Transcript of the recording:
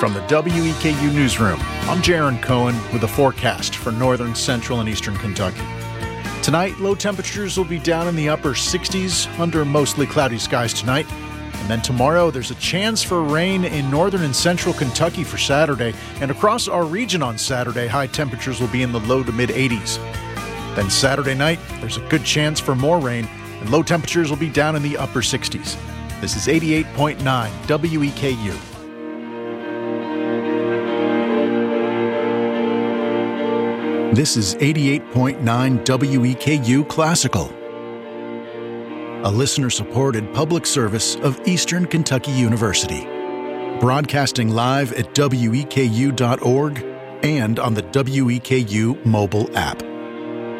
From the WEKU Newsroom, I'm Jaron Cohen with a forecast for northern, central, and eastern Kentucky. Tonight, low temperatures will be down in the upper 60s under mostly cloudy skies tonight. And then tomorrow, there's a chance for rain in northern and central Kentucky for Saturday. And across our region on Saturday, high temperatures will be in the low to mid 80s. Then Saturday night, there's a good chance for more rain, and low temperatures will be down in the upper 60s. This is 88.9 WEKU. This is 88.9 WEKU Classical, a listener-supported public service of Eastern Kentucky University, broadcasting live at weku.org and on the WEKU mobile app.